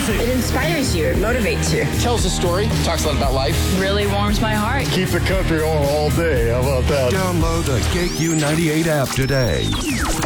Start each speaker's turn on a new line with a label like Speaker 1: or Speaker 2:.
Speaker 1: music.
Speaker 2: It inspires you. It motivates you.
Speaker 3: Tells a story. Talks a lot about life.
Speaker 2: Really warms my heart.
Speaker 1: Keep the country on all day. How about that?
Speaker 4: Download the KQ98 app today.